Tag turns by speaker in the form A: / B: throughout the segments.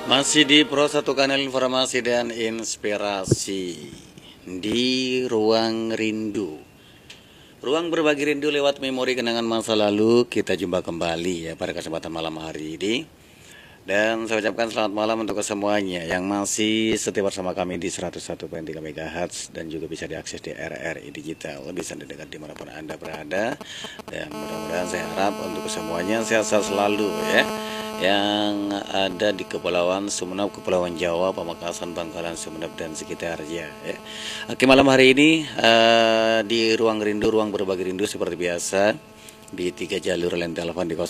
A: Masih di Pro 1 Kanal Informasi dan Inspirasi di Ruang Rindu. Ruang berbagi rindu lewat memori kenangan masa lalu. Kita jumpa kembali ya pada kesempatan malam hari ini. Dan saya ucapkan selamat malam untuk semuanya yang masih setia bersama kami di 101.3 MHz dan juga bisa diakses di RRI Digital, bisa didengar dimanapun Anda berada. Dan mudah-mudahan saya harap untuk semuanya sehat-sehat selalu ya, yang ada di Kepulauan Sumeneb, Kepulauan Jawa, Pamekasan, Bangkalan, Sumeneb dan sekitarnya ya. Oke, malam hari ini di Ruang Rindu, Ruang Berbagi Rindu seperti biasa di 3 jalur line telepon di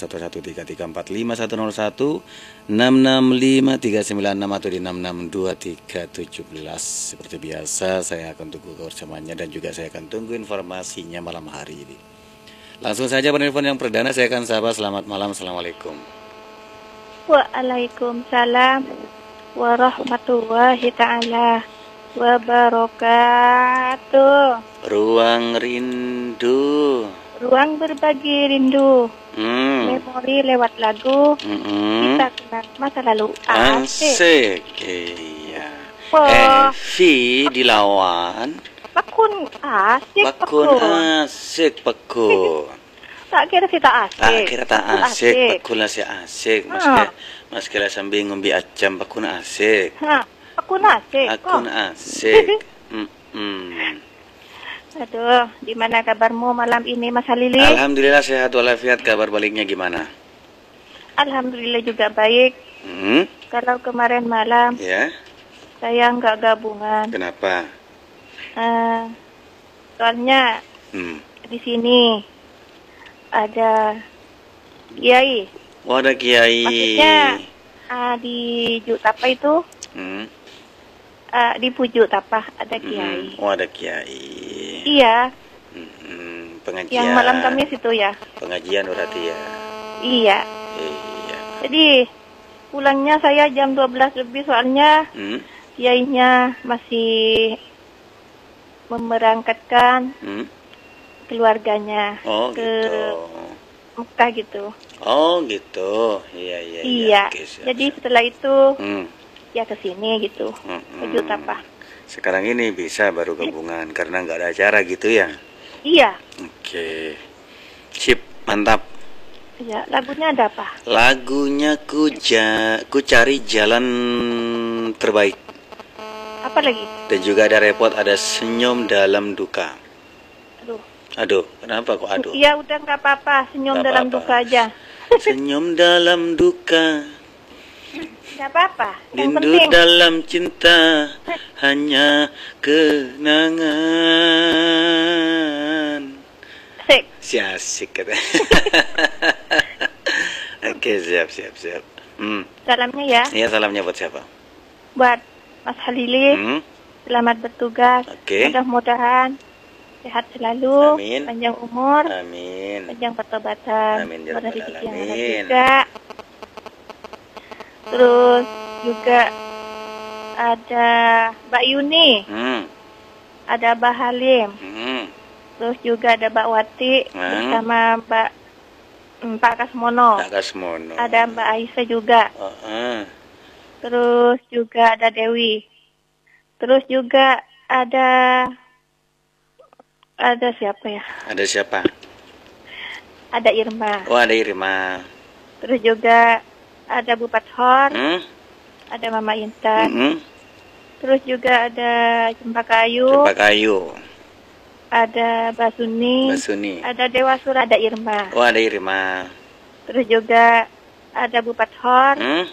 A: 081133450101 665 atau di 6623317. Seperti biasa saya akan tunggu kebersamaannya dan juga saya akan tunggu informasinya malam hari ini. Langsung saja penelpon yang perdana saya akan sapa. Selamat malam, assalamualaikum.
B: Waalaikumsalam warahmatullahi ta'ala wabarakatuh.
A: Ruang Rindu,
B: Ruang berbagi rindu, memori lewat lagu, kita kenang masa lalu.
A: asik. Iya.
B: Wah,
A: Evi Dilawan.
B: pakun asik,
A: Pakun asik, pakun.
B: Tak kira kita asik.
A: Tak kira tak asik, pakun lah si asik. Mas kira sambil ngombe acam, pakun asik.
B: Pakun asik.
A: Pakun asik.
B: Aduh, gimana kabarmu malam ini, Mas Halili?
A: Alhamdulillah sehat walafiat. Kabar baliknya gimana?
B: Alhamdulillah juga baik. Kalau kemarin malam
A: Ya.
B: saya nggak gabungan.
A: Kenapa?
B: Soalnya di sini ada kiai.
A: Oh, ada kiai.
B: Maksudnya di Jutapa itu, di Pujuk Tapah ada kiai.
A: Oh, ada kiai.
B: Iya.
A: Pengajian.
B: Yang malam Kamis itu ya.
A: Pengajian berarti ya.
B: Iya.
A: Iya.
B: Jadi pulangnya saya jam 12 lebih soalnya kiainya masih memberangkatkan keluarganya
A: Oh,
B: ke
A: gitu.
B: Mekah gitu.
A: Oh, gitu. Iya.
B: Iya.
A: Oke, siap,
B: Jadi
A: siap.
B: setelah itu ya ke sini gitu. Ke Jutapa.
A: Sekarang ini bisa baru gabungan karena nggak ada acara gitu ya.
B: Iya.
A: Oke. Sip, mantap.
B: Ya, lagunya ada apa?
A: Lagunya ku cari jalan terbaik.
B: Apa lagi?
A: Dan juga ada repot, ada senyum dalam duka.
B: Aduh.
A: Kenapa kok aduh?
B: Iya, udah nggak apa-apa. Senyum
A: Nggak
B: dalam
A: apa-apa.
B: duka aja.
A: Senyum dalam duka,
B: Nggak apa-apa. Yang
A: rindu
B: penting.
A: dalam cinta, hanya kenangan.
B: Asik.
A: Si asik kata. Oke, siap.
B: Salamnya ya.
A: Iya, salamnya buat siapa?
B: Buat Mas Halili. Selamat bertugas.
A: Oke.
B: Mudah-mudahan sehat selalu.
A: Amin.
B: Panjang umur.
A: Amin.
B: Panjang pertobatan.
A: Amin, ya Rabbal
B: Rezeki yang ada
A: Alamin.
B: juga. Terus juga ada Mbak Yuni. Ada Mbak Halim. Terus juga ada Mbak Wati bersama Pak Kasmono.
A: Tak Kasmono.
B: Ada Mbak Aisyah juga. Terus juga ada Dewi. Terus juga ada siapa ya?
A: Ada siapa?
B: Ada Irma.
A: Oh, ada Irma.
B: Terus juga ada Bu Pathor. Ada Mama Intan. Terus juga ada Cempaka Ayu. Ada Basuni. Ada Dewa Sura, ada Irma.
A: Oh, ada Irma.
B: Terus juga ada Bu Pathor.